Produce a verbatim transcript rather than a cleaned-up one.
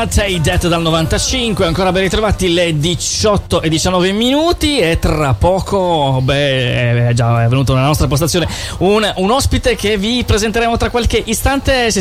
Say That dal novantacinque, ancora ben ritrovati le diciotto e diciannove minuti e tra poco, beh, è già è venuto nella nostra postazione un, un ospite che vi presenteremo tra qualche istante.